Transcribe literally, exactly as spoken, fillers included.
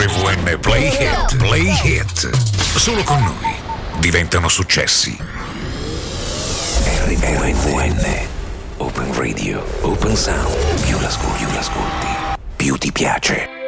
V N Play Hit. Play Hit. Solo con noi diventano successi. R V N. Open Radio, Open Sound. Più l'ascolti, più l'ascolti, più ti piace.